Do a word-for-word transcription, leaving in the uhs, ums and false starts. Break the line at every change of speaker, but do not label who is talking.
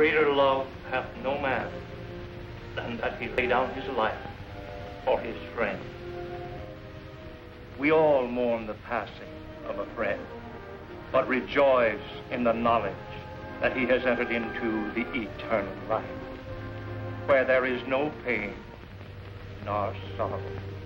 greater love hath no man than that he lay down his life for his friend. We all mourn the passing of a friend, but rejoice in the knowledge that he has entered into the eternal life, where there is no pain nor sorrow.